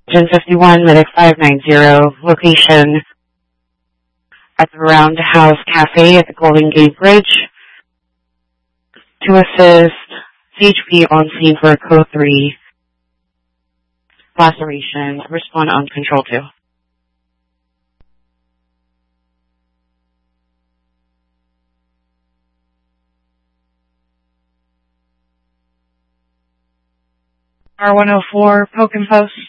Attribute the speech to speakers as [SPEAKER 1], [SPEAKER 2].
[SPEAKER 1] Gen 51, Medic 590, location at the Roundhouse Cafe at the Golden Gate Bridge. To assist CHP on scene for code 3, laceration, respond on control 2. R104, poke and post.